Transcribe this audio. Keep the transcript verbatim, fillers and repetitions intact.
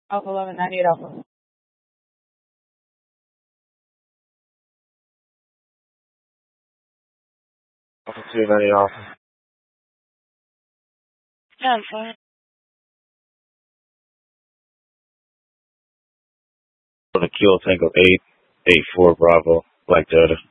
Alpha eleven ninety-eight Alpha. Alpha two ninety Alpha. Yeah, I'm fine. For the kill Tango eight, eight four Bravo, Black Delta.